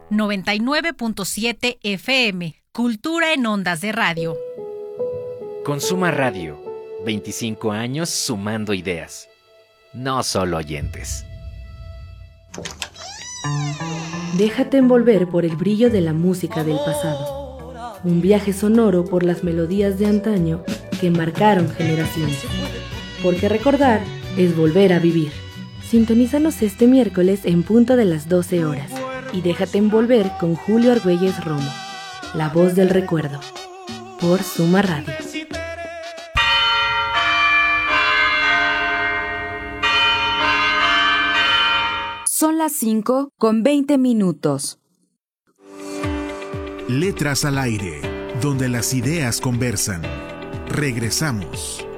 99.7 FM, Cultura en Ondas de Radio. Con Suma Radio, 25 años sumando ideas, no solo oyentes. Déjate envolver por el brillo de la música del pasado. Un viaje sonoro por las melodías de antaño que marcaron generaciones. Porque recordar es volver a vivir. Sintonízanos este miércoles en punto de las 12 horas. Y déjate envolver con Julio Argüelles Romo, la voz del recuerdo, por Suma Radio. Son las 5:20. Letras al aire, donde las ideas conversan. Regresamos.